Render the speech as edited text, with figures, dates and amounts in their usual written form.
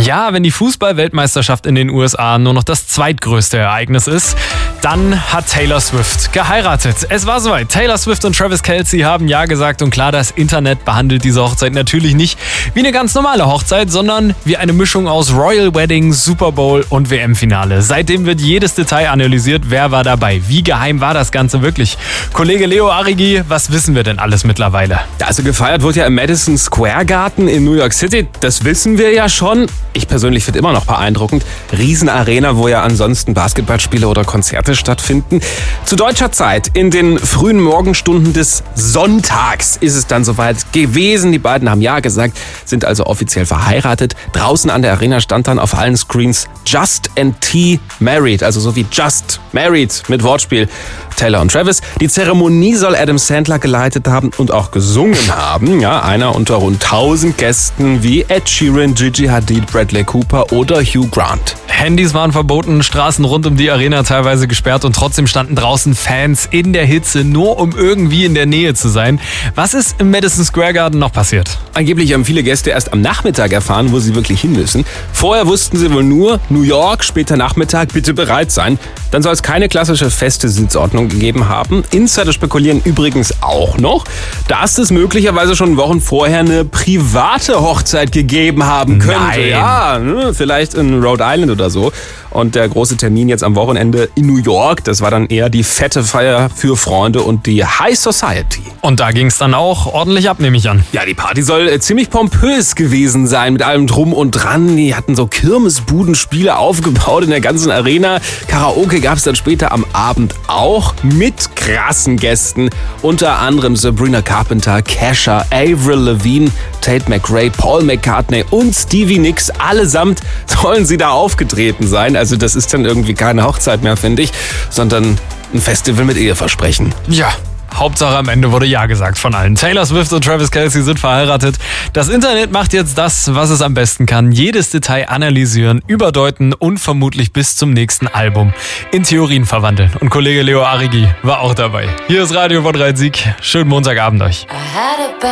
Ja, wenn die Fußball-Weltmeisterschaft in den USA nur noch das zweitgrößte Ereignis ist, dann hat Taylor Swift geheiratet. Es war soweit. Taylor Swift und Travis Kelce haben Ja gesagt und klar, das Internet behandelt diese Hochzeit natürlich nicht wie eine ganz normale Hochzeit, sondern wie eine Mischung aus Royal Wedding, Super Bowl und WM-Finale. Seitdem wird jedes Detail analysiert, wer war dabei, wie geheim war das Ganze wirklich. Kollege Leo Arrighi, was wissen wir denn alles mittlerweile? Ja, also gefeiert wurde ja im Madison Square Garden in New York City, das wissen wir ja schon. Ich persönlich finde immer noch beeindruckend. Riesenarena, wo ja ansonsten Basketballspiele oder Konzerte stattfinden. Zu deutscher Zeit, in den frühen Morgenstunden des Sonntags, ist es dann soweit gewesen. Die beiden haben Ja gesagt, sind also offiziell verheiratet. Draußen an der Arena stand dann auf allen Screens Just and T Married, also so wie Just Married mit Wortspiel. Taylor und Travis. Die Zeremonie soll Adam Sandler geleitet haben und auch gesungen haben. Ja, einer unter rund 1000 Gästen wie Ed Sheeran, Gigi Hadid, Bradley Cooper oder Hugh Grant. Handys waren verboten, Straßen rund um die Arena teilweise gesperrt und trotzdem standen draußen Fans in der Hitze, nur um irgendwie in der Nähe zu sein. Was ist im Madison Square Garden noch passiert? Angeblich haben viele Gäste erst am Nachmittag erfahren, wo sie wirklich hin müssen. Vorher wussten sie wohl nur, New York, später Nachmittag, bitte bereit sein. Dann soll es keine klassische feste Sitzordnung gegeben haben. Insider spekulieren übrigens auch noch, dass es möglicherweise schon Wochen vorher eine private Hochzeit gegeben haben könnte. Nein. Ja, vielleicht in Rhode Island oder so. Und der große Termin jetzt am Wochenende in New York, das war dann eher die fette Feier für Freunde und die High Society. Und da ging es dann auch ordentlich ab, nehme ich an. Ja, die Party soll ziemlich pompös gewesen sein, mit allem Drum und Dran. Die hatten so Kirmesbudenspiele aufgebaut in der ganzen Arena. Karaoke gab es dann später am Abend auch mit krassen Gästen. Unter anderem Sabrina Carpenter, Kesha, Avril Lavigne, Tate McRae, Paul McCartney und Stevie Nicks. Allesamt sollen sie da aufgetreten sein. Also das ist dann irgendwie keine Hochzeit mehr, finde ich, sondern ein Festival mit Eheversprechen. Ja. Hauptsache am Ende wurde Ja gesagt von allen. Taylor Swift und Travis Kelce sind verheiratet. Das Internet macht jetzt das, was es am besten kann. Jedes Detail analysieren, überdeuten und vermutlich bis zum nächsten Album in Theorien verwandeln. Und Kollege Leo Arrighi war auch dabei. Hier ist Radio von Rhein-Sieg. Schönen Montagabend euch.